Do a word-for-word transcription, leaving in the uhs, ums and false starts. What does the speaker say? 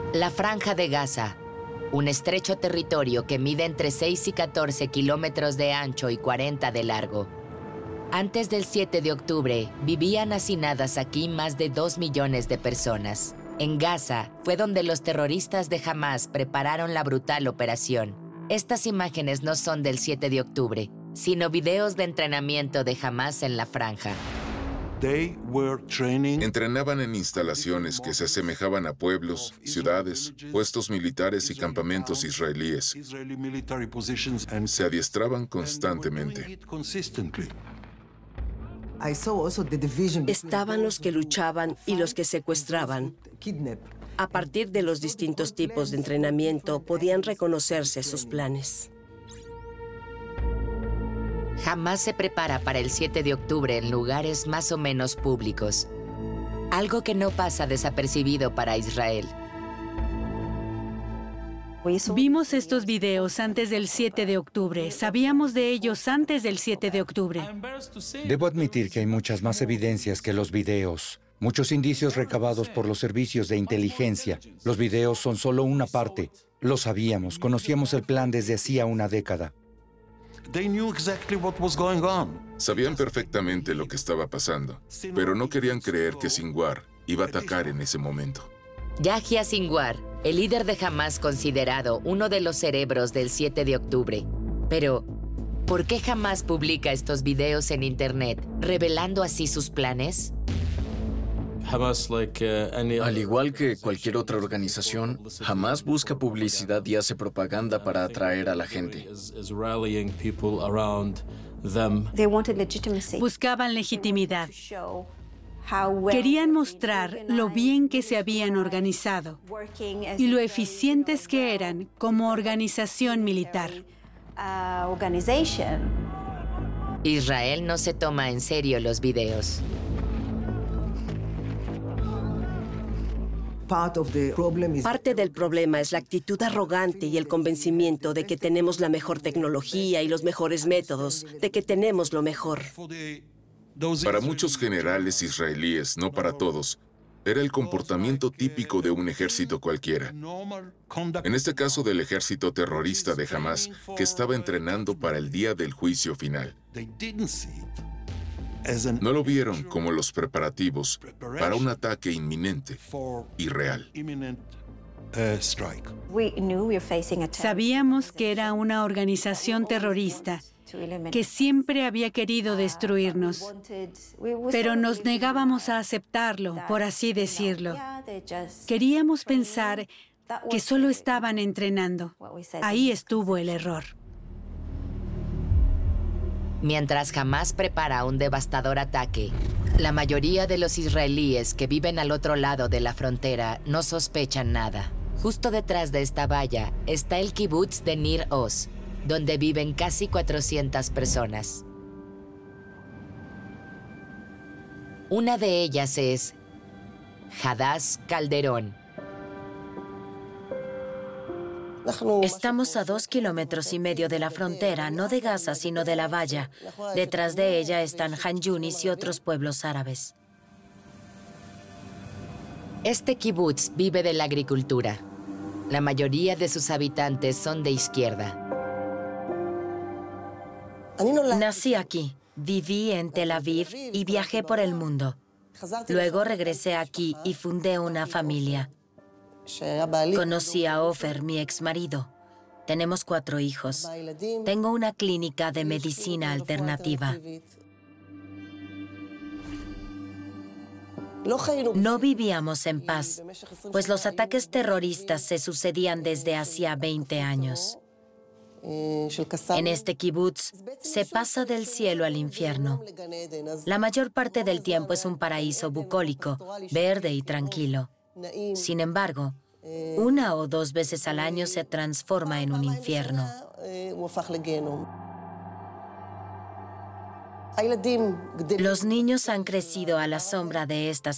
La Franja de Gaza, un estrecho territorio que mide entre seis y catorce kilómetros de ancho y cuarenta de largo. Antes del siete de octubre, vivían hacinadas aquí más de dos millones de personas. En Gaza fue donde los terroristas de Hamás prepararon la brutal operación. Estas imágenes no son del siete de octubre, sino videos de entrenamiento de Hamás en la Franja. Entrenaban en instalaciones que se asemejaban a pueblos, ciudades, puestos militares y campamentos israelíes. Se adiestraban constantemente. Estaban los que luchaban y los que secuestraban. A partir de los distintos tipos de entrenamiento, podían reconocerse sus planes. Hamás se prepara para el siete de octubre en lugares más o menos públicos, algo que no pasa desapercibido para Israel. Vimos estos videos antes del siete de octubre. Sabíamos de ellos antes del siete de octubre. Debo admitir que hay muchas más evidencias que los videos. Muchos indicios recabados por los servicios de inteligencia. Los videos son solo una parte. Lo sabíamos, conocíamos el plan desde hacía una década. Sabían perfectamente lo que estaba pasando, pero no querían creer que Sinwar iba a atacar en ese momento. Yahya Sinwar, el líder de Hamás considerado uno de los cerebros del siete de octubre. Pero, ¿por qué Hamás publica estos videos en Internet, revelando así sus planes? Al igual que cualquier otra organización, Hamás busca publicidad y hace propaganda para atraer a la gente. Buscaban legitimidad. Querían mostrar lo bien que se habían organizado y lo eficientes que eran como organización militar. Israel no se toma en serio los videos. Parte del problema es la actitud arrogante y el convencimiento de que tenemos la mejor tecnología y los mejores métodos, de que tenemos lo mejor. Para muchos generales israelíes, no para todos, era el comportamiento típico de un ejército cualquiera. En este caso del ejército terrorista de Hamás, que estaba entrenando para el día del juicio final. No lo vieron como los preparativos para un ataque inminente y real. Sabíamos que era una organización terrorista que siempre había querido destruirnos, pero nos negábamos a aceptarlo, por así decirlo. Queríamos pensar que solo estaban entrenando. Ahí estuvo el error. Mientras Hamás prepara un devastador ataque, la mayoría de los israelíes que viven al otro lado de la frontera no sospechan nada. Justo detrás de esta valla está el kibutz de Nir Oz, donde viven casi cuatrocientas personas. Una de ellas es Hadass Calderón. Estamos a dos kilómetros y medio de la frontera, no de Gaza, sino de la valla. Detrás de ella están Han Yunis y otros pueblos árabes. Este kibutz vive de la agricultura. La mayoría de sus habitantes son de izquierda. Nací aquí, viví en Tel Aviv y viajé por el mundo. Luego regresé aquí y fundé una familia. Conocí a Ofer, mi exmarido. Tenemos cuatro hijos. Tengo una clínica de medicina alternativa. No vivíamos en paz, pues los ataques terroristas se sucedían desde hacía veinte años. En este kibutz se pasa del cielo al infierno. La mayor parte del tiempo es un paraíso bucólico, verde y tranquilo. Sin embargo, una o dos veces al año se transforma en un infierno. Los niños han crecido a la sombra de estas